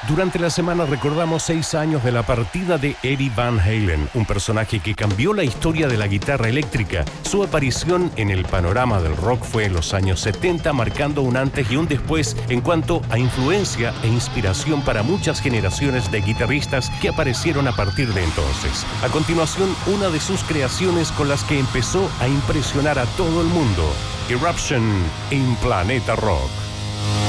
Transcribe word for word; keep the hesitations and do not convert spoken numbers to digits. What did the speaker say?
Durante la semana recordamos seis años de la partida de Eddie Van Halen, un personaje que cambió la historia de la guitarra eléctrica. Su aparición en el panorama del rock fue en los años setenta, marcando un antes y un después en cuanto a influencia e inspiración para muchas generaciones de guitarristas que aparecieron a partir de entonces. A continuación, una de sus creaciones con las que empezó a impresionar a todo el mundo, Eruption en Planeta Rock.